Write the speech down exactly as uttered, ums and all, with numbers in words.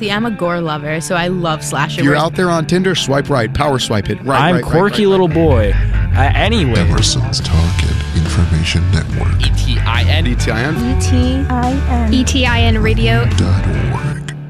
See, I'm a gore lover, so I love slasher. If you're words. out there on Tinder, swipe right, power swipe it. Right, I'm right, right, quirky right, little right. boy. Uh, anyway. Emerson's Talk and Information Network. E T I N. E T I N. E T I N. E T I N Radio. Dot org.